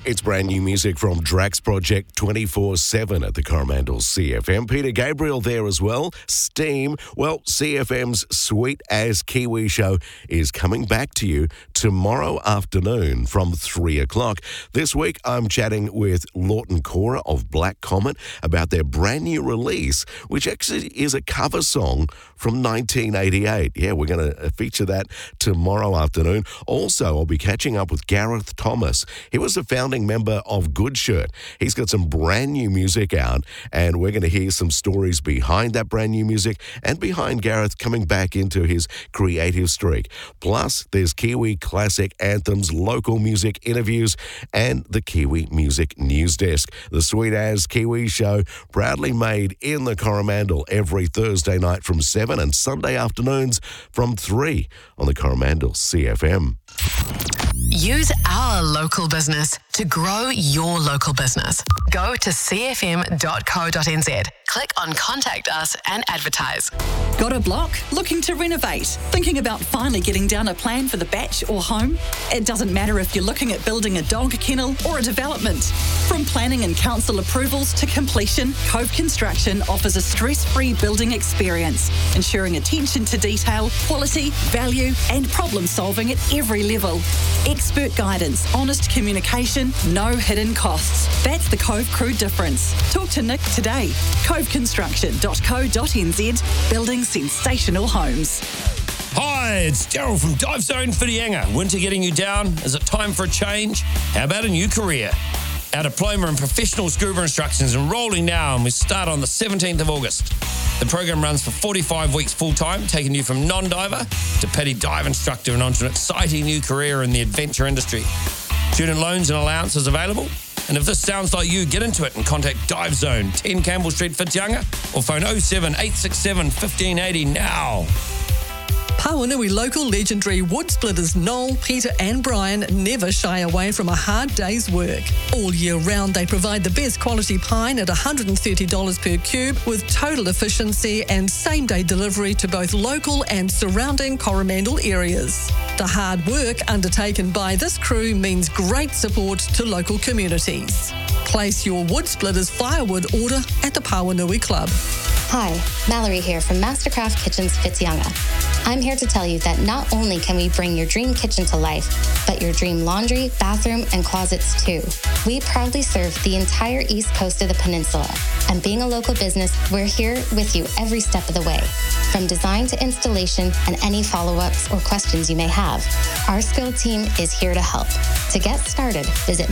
It's brand new music from Drax Project 24/7 at the Coromandel CFM. Peter Gabriel there as well. Steam. Well, CFM's Sweet As Kiwi show is coming back to you tomorrow afternoon from 3 o'clock. This week, I'm chatting with Lawton Cora of Black Comet about their brand new release, which actually is a cover song from 1988. Yeah, we're going to feature that tomorrow afternoon. Also, I'll be catching up with Gareth Thomas. He was the founding member of Good Shirt. He's got some brand new music out, and we're going to hear some stories behind that brand new music and behind Gareth coming back into his creative streak. Plus, there's Kiwi classic anthems, local music interviews, and the Kiwi Music News Desk. The Sweet As Kiwi show, proudly made in the Coromandel every Thursday night from 7 and Sunday afternoons from 3 on the Coromandel CFM. Use our local business to grow your local business. Go to cfm.co.nz. Click on Contact Us and advertise. Got a block? Looking to renovate? Thinking about finally getting down a plan for the batch or home? It doesn't matter if you're looking at building a dog kennel or a development. From planning and council approvals to completion, Cove Construction offers a stress-free building experience, ensuring attention to detail, quality, value and problem solving at every level. Expert guidance, honest communication, no hidden costs. That's the Cove Crew difference. Talk to Nick today. coveconstruction.co.nz, building sensational homes. Hi, it's Daryl from Dive Zone Whitianga. Winter getting you down? Is it time for a change? How about a new career? Our diploma in professional scuba instruction is enrolling now, and we start on the 17th of August. The program runs for 45 weeks full-time, taking you from non-diver to petty dive instructor and onto an exciting new career in the adventure industry. Student loans and allowances available. And if this sounds like you, get into it and contact Dive Zone, 10 Campbell Street, Whitianga, or phone 07867 1580 now. Pawanui local legendary wood splitters Noel, Peter and Brian never shy away from a hard day's work. All year round they provide the best quality pine at $130 per cube with total efficiency and same-day delivery to both local and surrounding Coromandel areas. The hard work undertaken by this crew means great support to local communities. Place your wood splitters firewood order at the Pawanui Club. Hi, Mallory here from Mastercraft Kitchens Whitianga. I'm here to tell you that not only can we bring your dream kitchen to life, but your dream laundry, bathroom, and closets too. We proudly serve the entire east coast of the peninsula, and being a local business, we're here with you every step of the way. From design to installation and any follow-ups or questions you may have, our skilled team is here to help. To get started, visit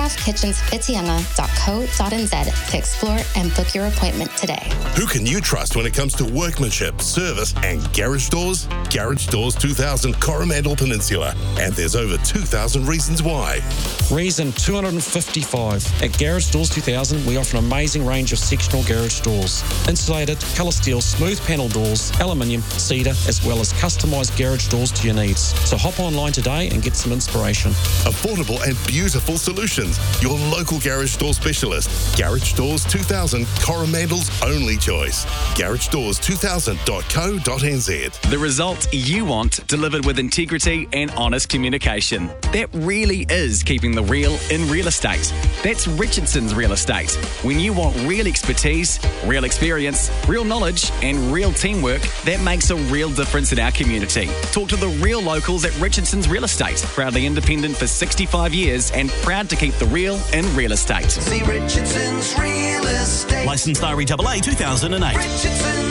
mastercraftkitchenswhitianga.co.nz to explore and book your appointment today. Who can you trust when it comes to workmanship, service, and garage doors? Garage Doors 2000 Coromandel Peninsula. And there's over 2,000 reasons why. Reason 255. At Garage Doors 2000, we offer an amazing range of sectional garage doors. Insulated, colour steel, smooth panel doors, aluminium, cedar, as well as customised garage doors to your needs. So hop online today and get some inspiration. Affordable and beautiful solutions. Your local garage door specialist. Garage Doors 2000, Coromandel's only choice. GarageDoors2000.co.nz. The result you want, delivered with integrity and honest communication. That really is keeping the real in real estate. That's Richardson's Real Estate. When you want real expertise, real experience, real knowledge, and real teamwork, that makes a real difference in our community. Talk to the real locals at Richardson's Real Estate. Proudly independent for 65 years and proud to keep the real in real estate. See Richardson's Real Estate. Licensed REAA 2008. Richardson.